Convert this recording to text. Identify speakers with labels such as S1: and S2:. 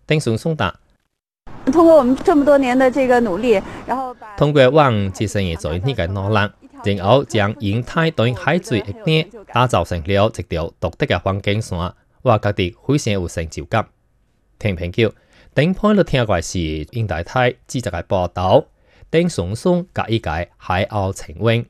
S1: 丁顺送达。
S2: 通过我们这么多年的这个努力，然后
S1: 通過往節省嘅做呢個努力，然後將印太對海水一點打造成了一條獨特嘅環境線，話家己非常有成就感。聽朋友，頂盤都聽過是印太記者嘅報道，丁順送介一介海鷗晴雲，